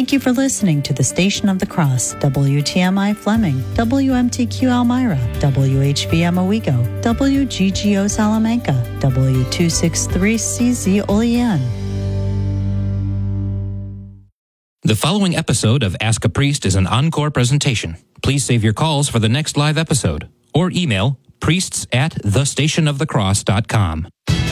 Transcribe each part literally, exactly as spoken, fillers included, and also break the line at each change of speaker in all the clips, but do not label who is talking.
Thank you for listening to the Station of the Cross, W T M I Fleming, W M T Q Elmira, W H V M Owego, W G G O Salamanca, W two sixty-three C Z Olean.
The following episode of Ask a Priest is an encore presentation. Please save your calls for the next live episode or email priests at the station of the cross dot com.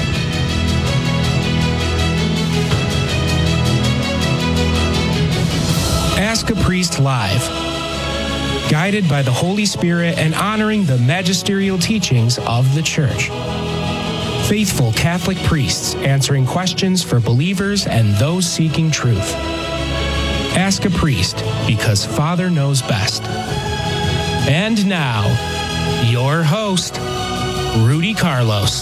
Ask a Priest Live. Guided by the Holy Spirit and honoring the magisterial teachings of the Church. Faithful Catholic priests answering questions for believers and those seeking truth. Ask a Priest, because Father knows best. And now, your host, Rudy Carlos.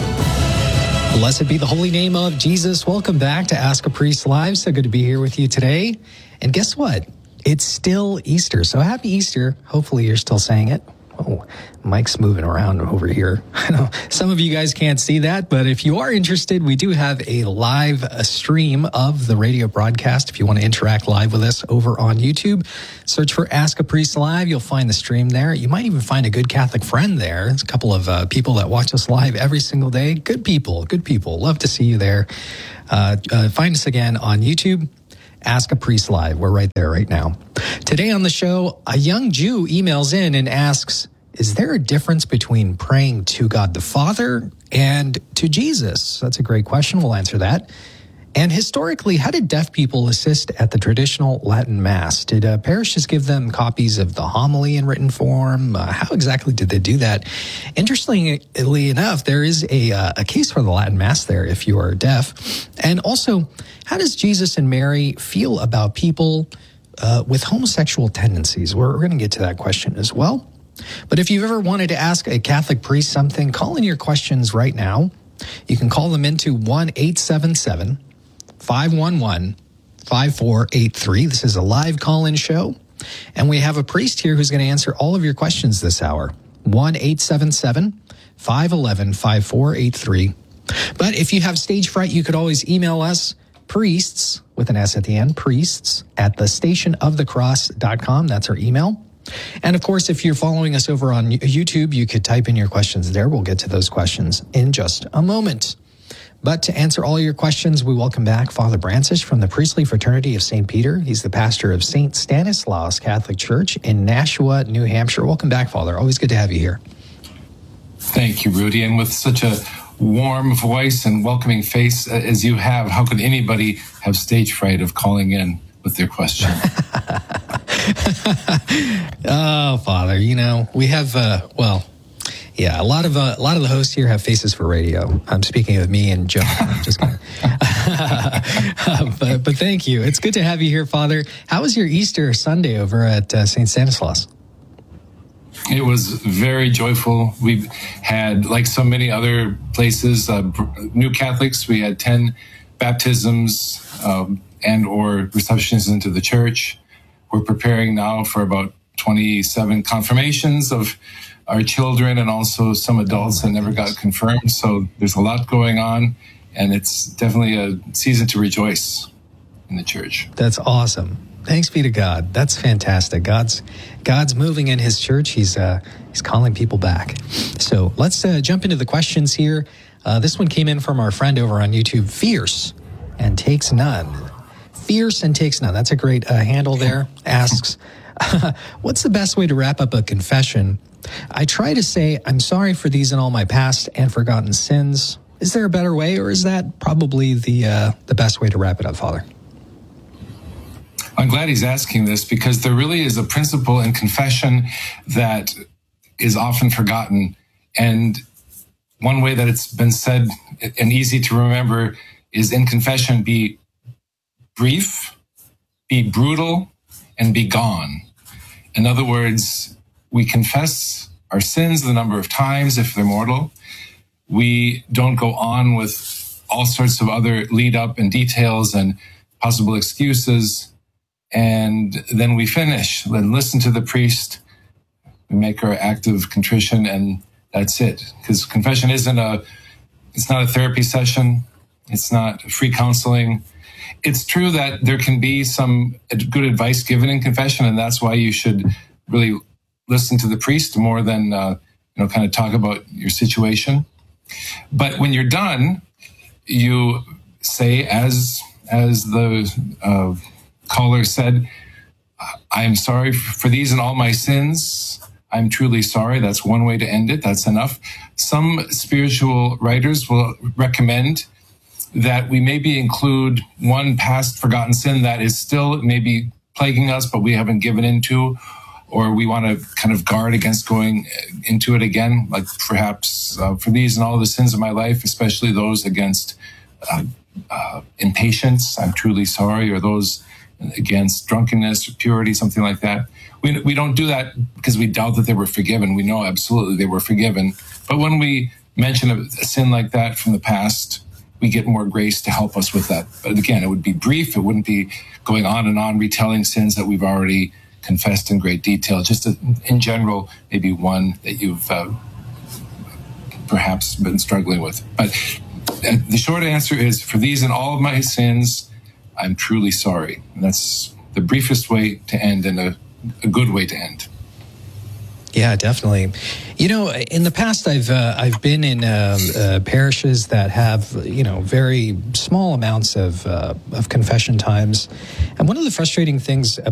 Blessed be the holy name of Jesus. Welcome back to Ask a Priest Live. So good to be here with you today. And guess what? It's still Easter. So happy Easter. Hopefully you're still saying it. Oh, Mike's moving around over here. I know some of you guys can't see that, but if you are interested, we do have a live a stream of the radio broadcast. If you want to interact live with us over on YouTube, search for Ask a Priest Live. You'll find the stream there. You might even find a good Catholic friend there. There's a couple of uh, people that watch us live every single day. Good people, good people. Love to see you there. Uh, uh, find us again on YouTube. Ask a Priest Live. We're right there right now. Today on the show, a young Jew emails in and asks, is there a difference between praying to God the Father and to Jesus? That's a great question. We'll answer that. And historically, how did deaf people assist at the traditional Latin Mass? Did uh, parishes give them copies of the homily in written form? Uh, how exactly did they do that? Interestingly enough, there is a, uh, a case for the Latin Mass there if you are deaf. And also, how does Jesus and Mary feel about people uh, with homosexual tendencies? We're, we're going to get to that question as well. But if you've ever wanted to ask a Catholic priest something, call in your questions right now. You can call them into one eight seven seven, five one one, five four eight three. This is a live call-in show, and we have a priest here who's going to answer all of your questions this hour. one eight seven seven, five one one, five four eight three. But if you have stage fright, you could always email us, priests, with an S at the end, priests at the station of the cross dot com. That's our email. And of course, if you're following us over on YouTube, you could type in your questions there. We'll get to those questions in just a moment. But to answer all your questions, we welcome back Father Brancis from the Priestly Fraternity of Saint Peter. He's the pastor of Saint Stanislaus Catholic Church in Nashua, New Hampshire. Welcome back, Father. Always good to have you here.
Thank you, Rudy. And with such a warm voice and welcoming face as you have, how could anybody have stage fright of calling in with their question?
Oh, Father, you know, we have, uh, well, yeah, a lot of uh, a lot of the hosts here have faces for radio. I'm speaking of me and Joe. I'm just kidding. but, but thank you. It's good to have you here, Father. How was your Easter Sunday over at uh, Saint Stanislaus?
It was very joyful. We had, like so many other places, uh, new Catholics. We had ten baptisms um, and or receptions into the church. We're preparing now for about twenty-seven confirmations of our children and also some adults that never got confirmed. So there's a lot going on, and it's definitely a season to rejoice in the church.
That's awesome. Thanks be to God. That's fantastic. God's God's moving in his church. He's uh, he's calling people back. So let's uh, jump into the questions here. Uh, this one came in from our friend over on YouTube, Fierce and Takes None. Fierce and Takes None. That's a great uh, handle there. Asks, what's the best way to wrap up a confession? I try to say, I'm sorry for these and all my past and forgotten sins. Is there a better way, or is that probably the uh, the best way to wrap it up, Father?
I'm glad he's asking this, because there really is a principle in confession that is often forgotten. And one way that it's been said and easy to remember is, in confession, be brief, be brutal, and be gone. In other words, we confess our sins the number of times if they're mortal. We don't go on with all sorts of other lead up and details and possible excuses. And then we finish, then listen to the priest, we make our act of contrition, and that's it. Because confession isn't a, it's not a therapy session. It's not free counseling. it's true that there can be some good advice given in confession, and that's why you should really listen to the priest more than, uh, you know, kind of talk about your situation. But when you're done, you say, as as the uh, caller said, I am sorry for these and all my sins. I'm truly sorry. That's one way to end it. That's enough. Some spiritual writers will recommend that we maybe include one past forgotten sin that is still maybe plaguing us, but we haven't given into, or we want to kind of guard against going into it again, like perhaps uh, for these and all the sins of my life, especially those against uh, uh, impatience, I'm truly sorry, or those against drunkenness or purity, something like that. We, we don't do that because we doubt that they were forgiven. We know absolutely they were forgiven. But when we mention a, a sin like that from the past, we get more grace to help us with that. But again, it would be brief. It wouldn't be going on and on retelling sins that we've already confessed in great detail. Just a, in general, maybe one that you've uh, perhaps been struggling with. But the short answer is, for these and all of my sins, I'm truly sorry. And that's the briefest way to end, and a, a good way to end.
Yeah, definitely. You know, in the past, I've uh, I've been in uh, uh, parishes that have, you know, very small amounts of uh, of confession times, and one of the frustrating things